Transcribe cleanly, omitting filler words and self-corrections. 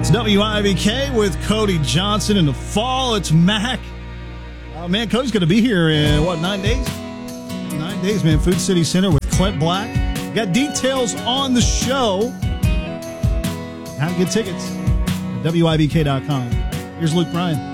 It's WIBK with Cody Johnson. In the fall, it's Mac. Oh, man, Cody's going to be here in, 9 days? 9 days, man. Food City Center with Clint Black. Got details on the show. How to get tickets at WIBK.com. Here's Luke Bryan.